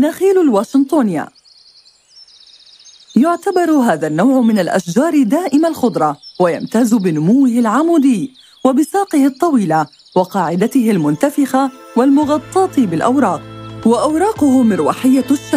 النخيل الواشنطونيا. يعتبر هذا النوع من الأشجار دائم الخضرة، ويمتاز بنموه العمودي وبساقه الطويلة وقاعدته المنتفخة والمغطاة بالأوراق، وأوراقه مروحية الشكل.